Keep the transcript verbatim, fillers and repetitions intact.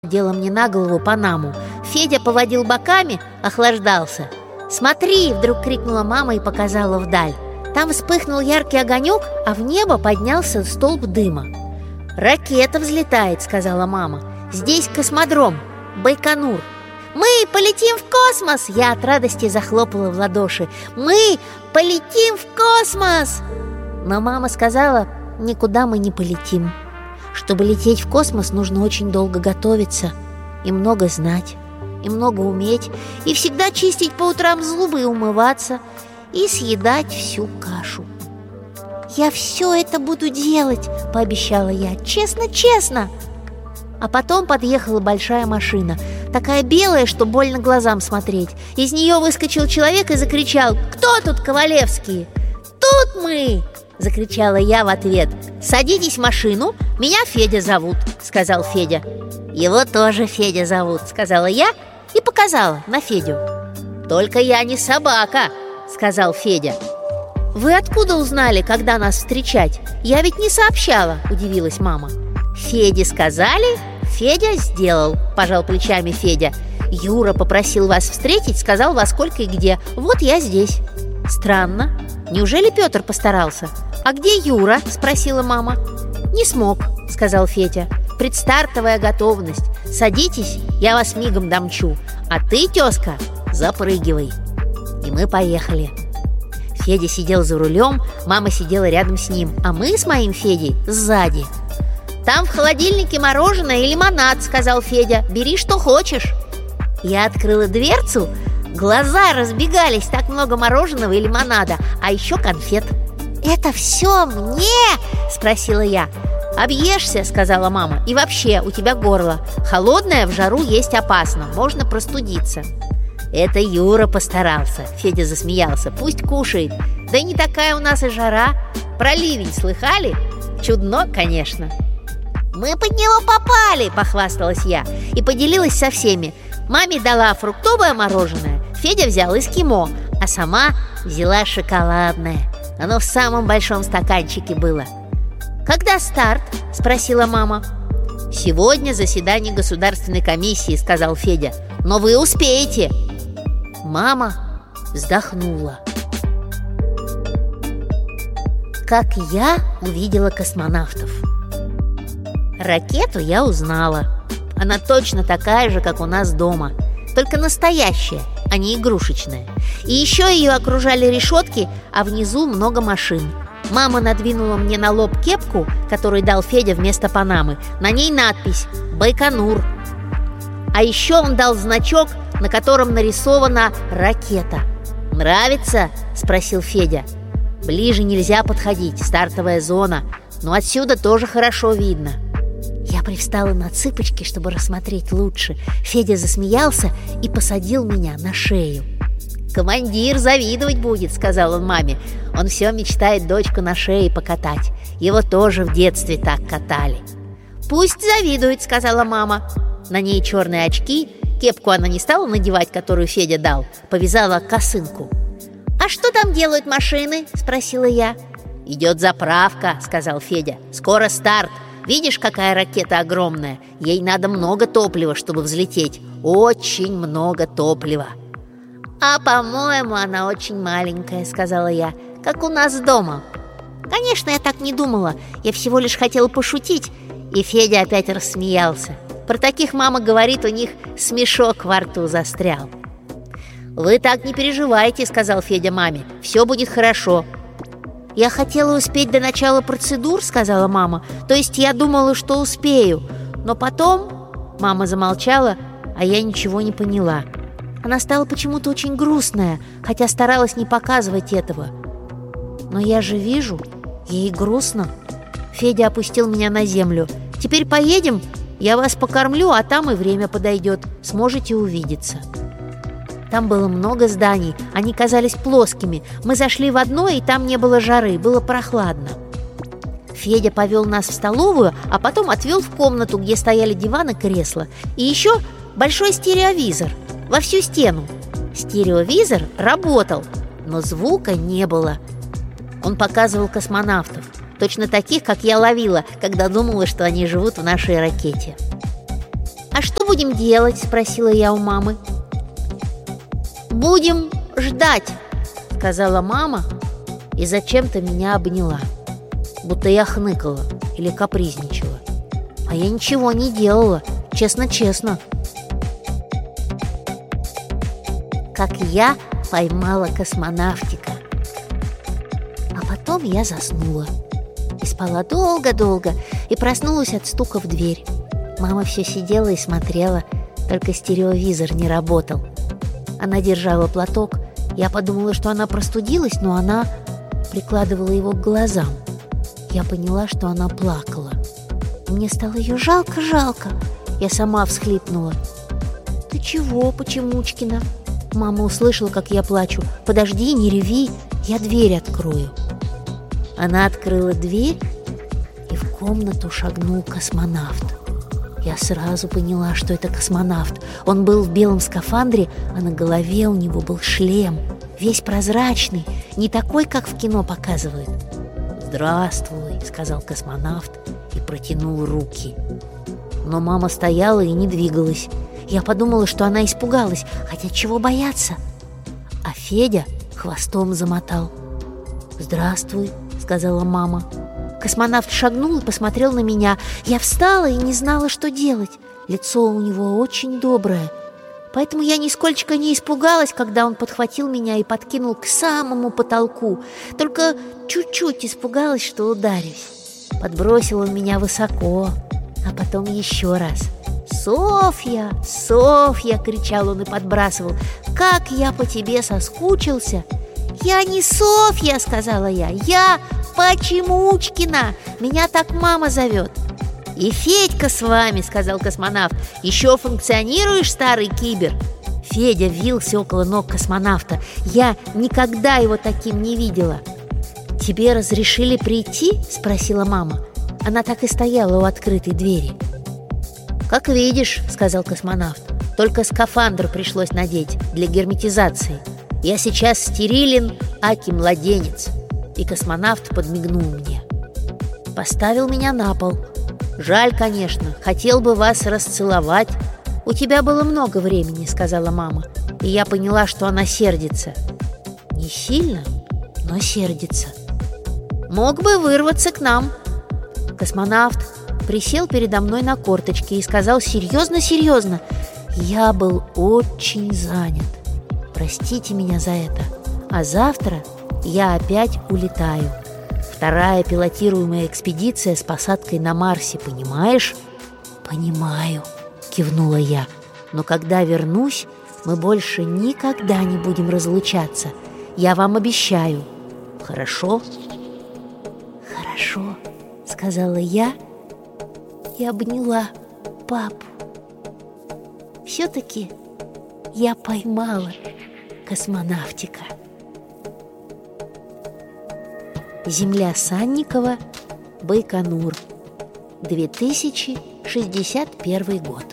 Дело мне на голову Панаму. Федя поводил боками, охлаждался. «Смотри!» — вдруг крикнула мама и показала вдаль. Там вспыхнул яркий огонек, а в небо поднялся столб дыма. «Ракета взлетает», — сказала мама. «Здесь космодром, Байконур. Мы полетим в космос!» Я от радости захлопала в ладоши. «Мы полетим в космос!» Но мама сказала: «Никуда мы не полетим. Чтобы лететь в космос, нужно очень долго готовиться и много знать, и много уметь, и всегда чистить по утрам зубы и умываться, и съедать всю кашу». «Я все это буду делать», — пообещала я, — «честно-честно». А потом подъехала большая машина, такая белая, что больно глазам смотреть. Из нее выскочил человек и закричал: «Кто тут Ковалевские?» «Тут мы!» — закричала я в ответ. «Садитесь в машину, меня Федя зовут», — сказал Федя. «Его тоже Федя зовут», — сказала я и показала на Федю. «Только я не собака», — сказал Федя. «Вы откуда узнали, когда нас встречать? Я ведь не сообщала», — удивилась мама. «Феде сказали, Федя сделал», — пожал плечами Федя. «Юра попросил вас встретить, сказал, во сколько и где. Вот я здесь». «Странно. Неужели Петр постарался?» «А где Юра?» — спросила мама. «Не смог», — сказал Федя. «Предстартовая готовность. Садитесь, я вас мигом домчу. А ты, тезка, запрыгивай». И мы поехали. Федя сидел за рулем, мама сидела рядом с ним, а мы с моим Федей сзади. «Там в холодильнике мороженое и лимонад», — сказал Федя. «Бери, что хочешь». Я открыла дверцу, глаза разбегались, так много мороженого и лимонада, а еще конфет. «Это все мне?» — спросила я. «Объешься», — сказала мама. «И вообще, у тебя горло. Холодное в жару есть опасно, можно простудиться». «Это Юра постарался», — Федя засмеялся. «Пусть кушает. Да и не такая у нас и жара. Про ливень слыхали? Чудно, конечно». «Мы под него попали», — похвасталась я и поделилась со всеми. Маме дала фруктовое мороженое, Федя взял эскимо, а сама взяла шоколадное. Оно в самом большом стаканчике было. «Когда старт?» — спросила мама. «Сегодня заседание государственной комиссии», — сказал Федя. «Но вы успеете». Мама вздохнула. Как я увидела космонавтов. Ракету я узнала. Она точно такая же, как у нас дома, только настоящая, а не игрушечная. И еще ее окружали решетки, а внизу много машин. Мама надвинула мне на лоб кепку, которую дал Федя вместо Панамы. На ней надпись «Байконур». А еще он дал значок, на котором нарисована ракета. «Нравится?» — спросил Федя. «Ближе нельзя подходить, стартовая зона, но отсюда тоже хорошо видно». Я привстала на цыпочки, чтобы рассмотреть лучше. Федя засмеялся и посадил меня на шею. «Командир завидовать будет», — сказал он маме. «Он все мечтает дочку на шее покатать. Его тоже в детстве так катали». «Пусть завидует», — сказала мама. На ней черные очки, кепку она не стала надевать, которую Федя дал, повязала косынку. «А что там делают машины?» — спросила я. «Идет заправка», — сказал Федя. «Скоро старт. Видишь, какая ракета огромная? Ей надо много топлива, чтобы взлететь. Очень много топлива». «А, по-моему, она очень маленькая», — сказала я, — «как у нас дома». Конечно, я так не думала. Я всего лишь хотела пошутить. И Федя опять рассмеялся. Про таких мама говорит, у них смешок во рту застрял. «Вы так не переживайте», — сказал Федя маме. «Все будет хорошо». «Я хотела успеть до начала процедур», — сказала мама. «То есть я думала, что успею. Но потом...» Мама замолчала, а я ничего не поняла. Она стала почему-то очень грустная, хотя старалась не показывать этого. «Но я же вижу, ей грустно». Федя опустил меня на землю. «Теперь поедем, я вас покормлю, а там и время подойдет. Сможете увидеться». Там было много зданий, они казались плоскими. Мы зашли в одно, и там не было жары, было прохладно. Федя повел нас в столовую, а потом отвел в комнату, где стояли диван и кресла. И еще большой стереовизор во всю стену. Стереовизор работал, но звука не было. Он показывал космонавтов, точно таких, как я ловила, когда думала, что они живут в нашей ракете. «А что будем делать?» – спросила я у мамы. «Будем ждать», – сказала мама и зачем-то меня обняла, будто я хныкала или капризничала. А я ничего не делала, честно-честно. Как я поймала космонавтика. А потом я заснула. И спала долго-долго, и проснулась от стука в дверь. Мама все сидела и смотрела, только стереовизор не работал. Она держала платок. Я подумала, что она простудилась, но она прикладывала его к глазам. Я поняла, что она плакала. Мне стало ее жалко-жалко. Я сама всхлипнула. «Ты чего, Почемучкина?» Мама услышала, как я плачу. «Подожди, не реви, я дверь открою». Она открыла дверь, и в комнату шагнул космонавт. Я сразу поняла, что это космонавт. Он был в белом скафандре, а на голове у него был шлем, весь прозрачный, не такой, как в кино показывают. «Здравствуй», — сказал космонавт и протянул руки. Но мама стояла и не двигалась. Я подумала, что она испугалась, хотя чего бояться? А Федя хвостом замотал. «Здравствуй», — сказала мама. Космонавт шагнул и посмотрел на меня. Я встала и не знала, что делать. Лицо у него очень доброе. Поэтому я нисколько не испугалась, когда он подхватил меня и подкинул к самому потолку. Только чуть-чуть испугалась, что ударюсь. Подбросил он меня высоко, а потом еще раз. «Софья, Софья!» — кричал он и подбрасывал. «Как я по тебе соскучился!» «Я не Софья!» — сказала я. «Я Почемучкина! Меня так мама зовет!» «И Федька с вами!» — сказал космонавт. «Еще функционируешь, старый кибер?» Федя вился около ног космонавта. Я никогда его таким не видела. «Тебе разрешили прийти?» — спросила мама. Она так и стояла у открытой двери. «Как видишь», — сказал космонавт. «Только скафандр пришлось надеть для герметизации. Я сейчас стерилен, аки младенец». И космонавт подмигнул мне. Поставил меня на пол. «Жаль, конечно, хотел бы вас расцеловать. У тебя было много времени», — сказала мама. И я поняла, что она сердится. Не сильно, но сердится. «Мог бы вырваться к нам». Космонавт присел передо мной на корточки и сказал серьезно-серьезно: «Я был очень занят. Простите меня за это. А завтра я опять улетаю. Вторая пилотируемая экспедиция с посадкой на Марсе, понимаешь?» «Понимаю», — кивнула я. «Но когда вернусь, мы больше никогда не будем разлучаться. Я вам обещаю. Хорошо?» «Хорошо», — сказала я и обняла папу. Все-таки я поймала космонавтика. Земля Санникова, Байконур, две тысячи шестьдесят первый год.